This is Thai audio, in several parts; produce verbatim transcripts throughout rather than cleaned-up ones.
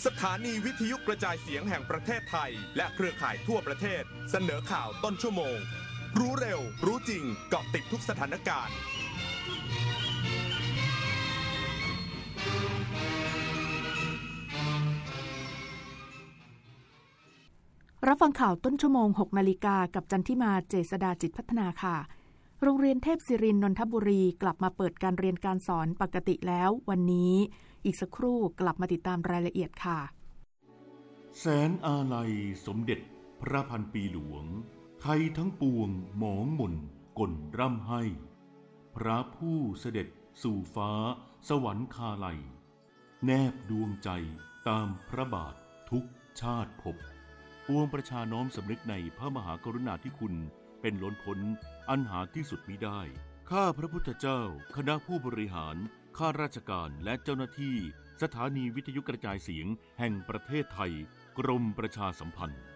สถานีวิทยุกระจายเสียงแห่งประเทศไทยและเครือข่ายทั่วประเทศเสนอข่าวต้นชั่วโมงรู้เร็วรู้จริงเกาะติดทุกสถานการณ์รับฟังข่าวต้นชั่วโมง หกนาฬิกากับจันทิมาเจษฎาจิตพัฒนาค่ะโรงเรียนเทพศิรินทร์นนทบุรีกลับมาเปิดการเรียนการสอนปกติแล้ววันนี้อีกสักครู่กลับมาติดตามรายละเอียดค่ะแสนอาลัยสมเด็จพระพันปีหลวงไทยทั้งปวงหมองหม่นก่นร่ำให้พระผู้เสด็จสู่ฟ้าสวรรคาลัยแนบดวงใจตามพระบาททุกชาติภพปวงประชาน้อมสำนึกในพระมหากรุณาธิคุณเป็นล้นพ้นอันหาที่สุดมิได้ข้าพระพุทธเจ้าคณะผู้บริหารข้าราชการและเจ้าหน้าที่สถานีวิทยุกระจายเสียงแห่งประเทศไทยกรมประชาสัมพันธ์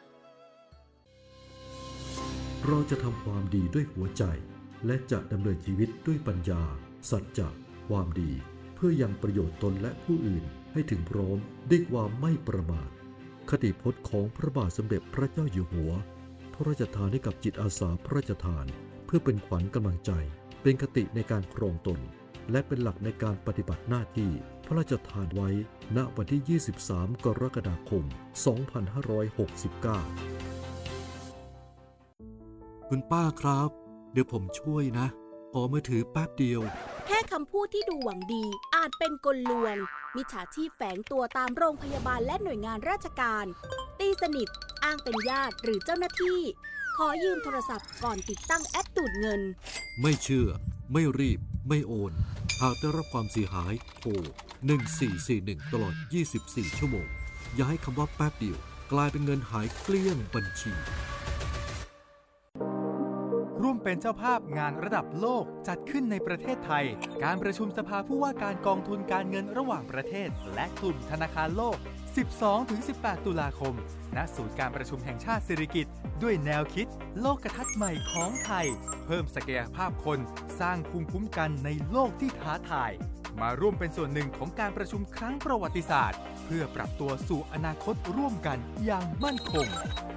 เราจะทำความดีด้วยหัวใจและจะดำเนินชีวิตด้วยปัญญาสัจจะความดีเพื่อยังประโยชน์ตนและผู้อื่นให้ถึงพร้อมด้วยความไม่ประมาทคติพจน์ของพระบาทสมเด็จพระเจ้าอยู่หัวพระราชทานให้กับจิตอาสาพระราชทานเพื่อเป็นขวัญกำลังใจเป็นคติในการครองตนและเป็นหลักในการปฏิบัติหน้าที่พระราชทานไว้ณวันที่ยี่สิบสามกรกฎาคมสองพันห้าร้อยหกสิบเก้าคุณป้าครับเดี๋ยวผมช่วยนะขอมือถือแป๊บเดียวแค่คำพูดที่ดูหวังดีอาจเป็นกลลวงมิจฉาชีพแฝงตัวตามโรงพยาบาลและหน่วยงานราชการตีสนิทอ้างเป็นญาติหรือเจ้าหน้าที่ขอยืมโทรศัพท์ก่อนติดตั้งแอปดูดเงินไม่เชื่อไม่รีบไม่โอนหากได้รับความเสียหายโทรหนึ่งสี่สี่หนึ่งตลอดยี่สิบสี่ชั่วโมงอย่าให้คำว่าแป๊บเดียวกลายเป็นเงินหายเกลี้ยงบัญชีร่วมเป็นเจ้าภาพงานระดับโลกจัดขึ้นในประเทศไทยการประชุมสภาผู้ว่าการกองทุนการเงินระหว่างประเทศและกลุ่มธนาคารโลก สิบสองถึงสิบแปด ตุลาคมณศูนย์การประชุมแห่งชาติสิริกิติ์ด้วยแนวคิดโลกทัศน์ใหม่ของไทยเพิ่มศักยภาพคนสร้างภูมิคุ้มกันในโลกที่ท้าทายมาร่วมเป็นส่วนหนึ่งของการประชุมครั้งประวัติศาสตร์เพื่อปรับตัวสู่อนาคตร่วมกันอย่างมั่นคง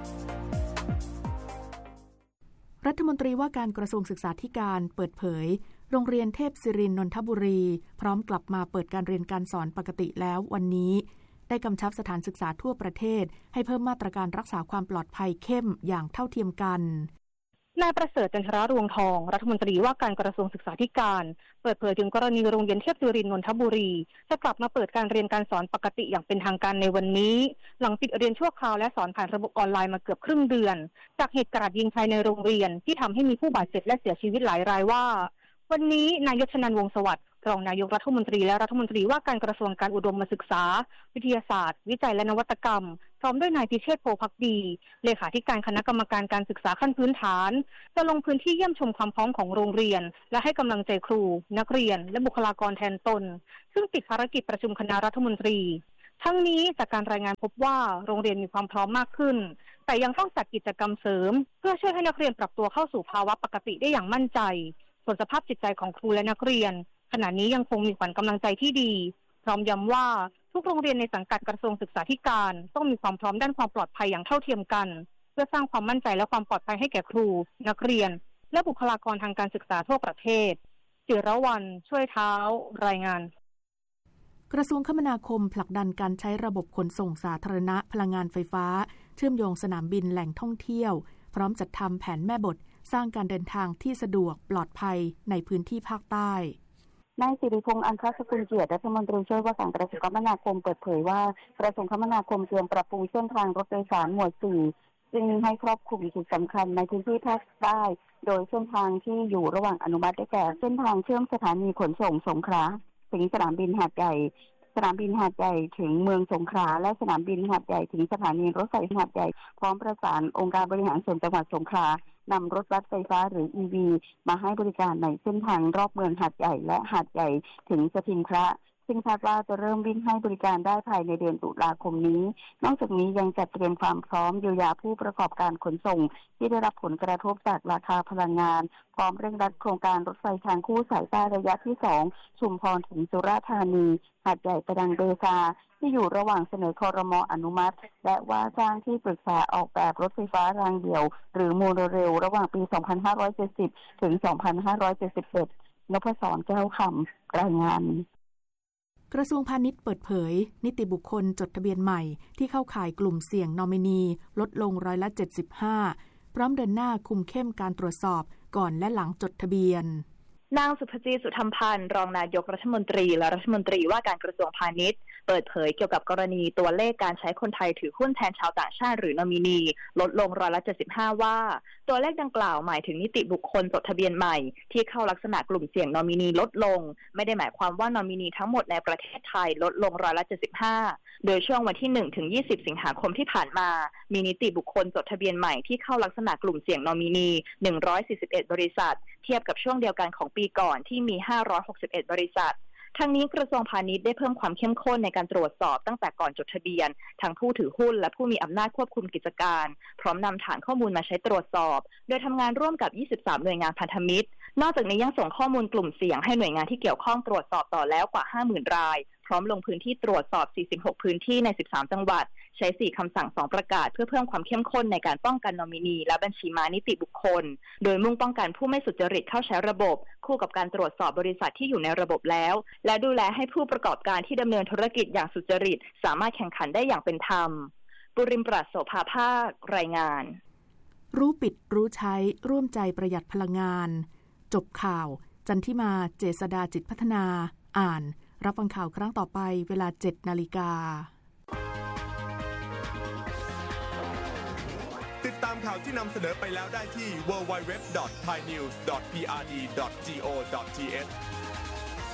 รัฐมนตรีว่าการกระทรวงศึกษาธิการเปิดเผยโรงเรียนเทพศิรินทร์นนทบุรีพร้อมกลับมาเปิดการเรียนการสอนปกติแล้ววันนี้ได้กำชับสถานศึกษาทั่วประเทศให้เพิ่มมาตรการรักษาความปลอดภัยเข้มอย่างเท่าเทียมกันนายประเสริฐจันทรารวงทองรัฐมนตรีว่าการกระทรวงศึกษาธิการเปิดเผยถึงกรณีโรงเรียนเทพศิรินทร์นนทบุรีจะกลับมาเปิดการเรียนการสอนปกติอย่างเป็นทางการในวันนี้หลังปิดเรียนชั่วคราวและสอนผ่านระบบออนไลน์มาเกือบครึ่งเดือนจากเหตุกราดยิงภายในโรงเรียนที่ทำให้มีผู้บาดเจ็บและเสียชีวิตหลายรายว่าวันนี้นายกชนันท์วงศ์สวัสดิ์รองนายกรัฐมนตรีและรัฐมนตรีว่าการกระทรวงการอุดมศึกษาวิทยาศาสตร์วิจัยและนวัตกรรมพร้อมด้วยนายพิเชษฐ์โพภักดีเลขาธิการคณะกรรมการการศึกษาขั้นพื้นฐานจะลงพื้นที่เยี่ยมชมความพร้อมของโรงเรียนและให้กำลังใจครูนักเรียนและบุคลากรแทนตนซึ่งติดภารกิจประชุมคณะรัฐมนตรีทั้งนี้จากการรายงานพบว่าโรงเรียนมีความพร้อมมากขึ้นแต่ยังต้องจัดกิจกรรมเสริมเพื่อช่วยให้นักเรียนปรับตัวเข้าสู่ภาวะปกติได้อย่างมั่นใจส่วนสภาพจิตใจของครูและนักเรียนขณะนี้ยังคงมีขวัญกำลังใจที่ดีพร้อมย้ำว่าทุกโรงเรียนในสังกัดกระทรวงศึกษาธิการต้องมีความพร้อมด้านความปลอดภัยอย่างเท่าเทียมกันเพื่อสร้างความมั่นใจและความปลอดภัยให้แก่ครูนักเรียนและบุคลากรทางการศึกษาทั่วประเทศจิรวรรณช่วยเท้ารายงานกระทรวงคมนาคมผลักดันการใช้ระบบขนส่งสาธารณะพลังงานไฟฟ้าเชื่อมโยงสนามบินแหล่งท่องเที่ยวพร้อมจัดทำแผนแม่บทสร้างการเดินทางที่สะดวกปลอดภัยในพื้นที่ภาคใต้นายสิริพงษ์อัญชสกุลเกียรติรัฐมนตรีช่วยว่าการกระทรวงคมนาคมเปิดเผยว่ากระทรวงคมนาคมเตรียมปรับปรุงเส้นทางรถโดยสารหมวดสี่ซึ่งให้ครอบคลุมจุดสำคัญในพื้นที่ภาคใต้โดยเส้นทางที่อยู่ระหว่างอนุมัติได้แก่เส้นทางเชื่อมสถานีขนส่งสงขลาถึงสนามบินหาดใหญ่สนามบินหาดใหญ่ถึงเมืองสงขลาและสนามบินหาดใหญ่ถึงสถานีรถไฟหาดใหญ่พร้อมประสานองค์การบริหารส่วนจังหวัดสงขลานำรถบัสไฟฟ้าหรือ อี วี มาให้บริการในเส้นทางรอบเมืองหาดใหญ่และหาดใหญ่ถึงสถิงพระซึ่งคาดว่าจะเริ่มวิ่งให้บริการได้ภายในเดือนตุลาคมนี้นอกจากนี้ยังจัดเตรียมความพร้อมเยียวยาผู้ประกอบการขนส่งที่ได้รับผลกระทบจากราคาพลังงานพร้อมเร่งรัดโครงการรถไฟทางคู่สายใต้ระยะที่สองชุมพรถึงสุราษฎร์ธานีหาดใหญ่ประดังเบซาที่อยู่ระหว่างเสนอครม.อนุมัติและว่าจ้างที่ปรึกษาออกแบบรถไฟฟ้ารางเดี่ยวหรือโมโนเรลระหว่างปี สองพันห้าร้อยเจ็ดสิบ ถึง สองพันห้าร้อยเจ็ดสิบเอ็ด นพศร แก้วคำรายงานกระทรวงพาณิชย์เปิดเผยนิติบุคคลจดทะเบียนใหม่ที่เข้าข่ายกลุ่มเสี่ยงนอมินีลดลงร้อยละเจ็ดสิบห้าพร้อมเดินหน้าคุมเข้มการตรวจสอบก่อนและหลังจดทะเบียนนางสุภจีสุธรรมพันธ์รองนายกรัฐมนตรีและรัฐมนตรีว่าการกระทรวงพาณิชย์เปิดเผยเกี่ยวกับกรณีตัวเลขการใช้คนไทยถือหุ้นแทนชาวต่างชาติหรือนอมินีลดลงร้อยละเจ็ดสิบห้าว่าตัวเลขดังกล่าวหมายถึงนิติบุคคลจดทะเบียนใหม่ที่เข้าลักษณะกลุ่มเสี่ยงนอมินีลดลงไม่ได้หมายความว่านอมินีทั้งหมดในประเทศไทยลดลงร้อยละเจ็ดสิบห้าโดยช่วงวันที่หนึ่งถึงยี่สิบสิงหาคมที่ผ่านมามีนิติบุคคลจดทะเบียนใหม่ที่เข้าลักษณะกลุ่มเสี่ยงนอมินีหนึ่งร้อยสี่สิบเอ็ดบริษัทเทียบกับช่วงเดียวกันของปีก่อนที่มีห้าร้อยหกสิบเอ็ดบริษัททั้งนี้กระทรวงพาณิชย์ได้เพิ่มความเข้มข้นในการตรวจสอบตั้งแต่ก่อนจดทะเบียนทั้งผู้ถือหุ้นและผู้มีอำนาจควบคุมกิจการพร้อมนำฐานข้อมูลมาใช้ตรวจสอบโดยทำงานร่วมกับยี่สิบสามหน่วยงานพันธมิตรนอกจากนี้ยังส่งข้อมูลกลุ่มเสี่ยงให้หน่วยงานที่เกี่ยวข้องตรวจสอบต่อแล้วกว่า ห้าหมื่น รายพร้อมลงพื้นที่ตรวจสอบสี่สิบหกพื้นที่ในสิบสามจังหวัดใช้สี่คำสั่งสองประกาศเพื่อเพิ่มความเข้มข้นในการป้องกันนอมินีและบัญชีม้านิติบุคคลโดยมุ่งป้องกันผู้ไม่สุจริตเข้าใช้ระบบคู่กับการตรวจสอบบริษัทที่อยู่ในระบบแล้วและดูแลให้ผู้ประกอบการที่ดำเนินธุรกิจอย่างสุจริตสามารถแข่งขันได้อย่างเป็นธรรมปุริมปราศโสภาภาครายงานรู้ปิดรู้ใช้ร่วมใจประหยัดพลังงานจบข่าวจันทิมาเจษฎาจิตพัฒนาอ่านรับฟังข่าวครั้งต่อไปเวลา เจ็ดนาฬิกาติดตามข่าวที่นำเสนอไปแล้วได้ที่ ดับเบิลยู ดับเบิลยู ดับเบิลยู ดอท ไทยนิวส์ ดอท พี อาร์ ดี ดอท จี โอ ดอท ที เอช